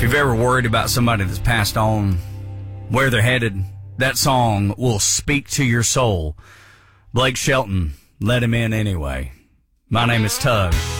you've ever worried about somebody that's passed on, where they're headed, that song will speak to your soul. Blake Shelton, Let Him In Anyway. My name is Tug.